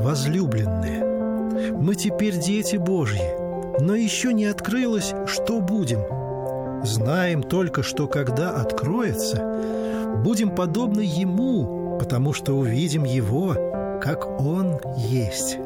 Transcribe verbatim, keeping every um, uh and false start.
возлюбленные, мы теперь дети Божьи, но еще не открылось, что будем. Знаем только, что когда откроется, будем подобны Ему, потому что увидим Его, как Он есть».